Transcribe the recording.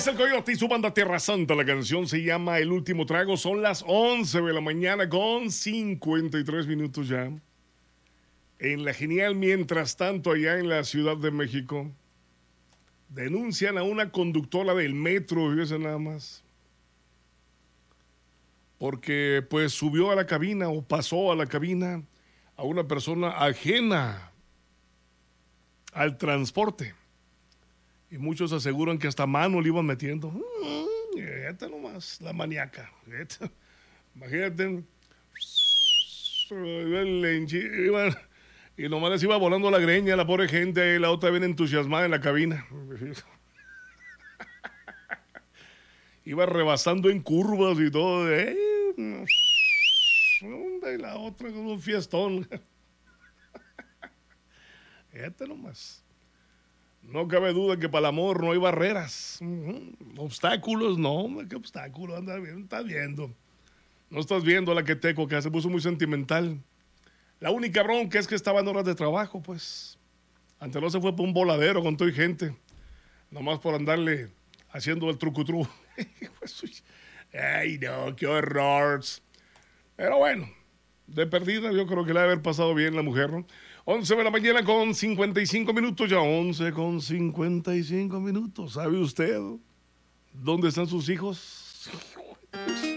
es el Coyote y su banda Tierra Santa. La canción se llama El Último Trago. Son las 11 de la mañana con 53 minutos ya. En la genial, mientras tanto, allá en la Ciudad de México, denuncian a una conductora del metro, fíjense nada más, porque pues subió a la cabina o pasó a la cabina a una persona ajena al transporte. Y muchos aseguran que hasta mano le iban metiendo. Esta nomás, la maníaca. Imagínate. Y nomás les iba volando la greña a la pobre gente. Y la otra bien entusiasmada en la cabina. Iba rebasando en curvas y todo. Y la otra con un fiestón. Esta nomás. No cabe duda que para el amor no hay barreras. Obstáculos, no, ¿qué obstáculo? Anda bien, estás viendo. No estás viendo la que teco, que se puso muy sentimental. La única bronca es que estaba en horas de trabajo, pues. Antes no se fue por un voladero con toda gente. Nomás por andarle haciendo el trucutru. Ay, no, qué horror. Pero bueno, de perdida yo creo que le ha haber pasado bien la mujer, ¿no? 11 de la mañana con 55 minutos, ya 11 con 55 minutos. ¿Sabe usted dónde están sus hijos?